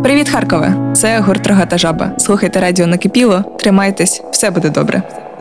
Привіт, Харкове! Це гурт «Рогата жаба». Слухайте радіо «Накипіло», тримайтесь, все буде добре.